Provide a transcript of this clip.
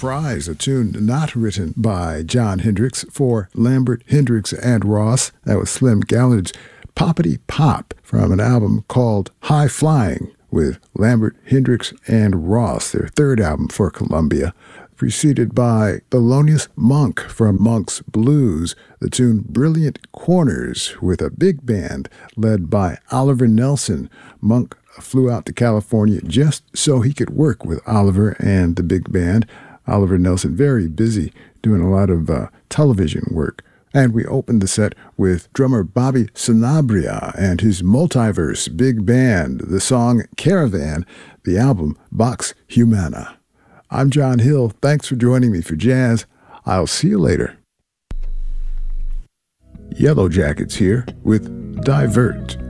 Surprise, a tune not written by John Hendricks for Lambert, Hendricks, and Ross. That was Slim Gallard's Poppity Pop from an album called High Flying with Lambert, Hendricks, and Ross, their third album for Columbia, preceded by Thelonious Monk from Monk's Blues, the tune Brilliant Corners with a big band led by Oliver Nelson. Monk flew out to California just so he could work with Oliver and the big band. Oliver Nelson, very busy doing a lot of television work. And we opened the set with drummer Bobby Sanabria and his Multiverse Big Band, the song Caravan, the album Vox Humana. I'm John Hill. Thanks for joining me for Jazz. I'll see you later. Yellow Jackets here with Divert.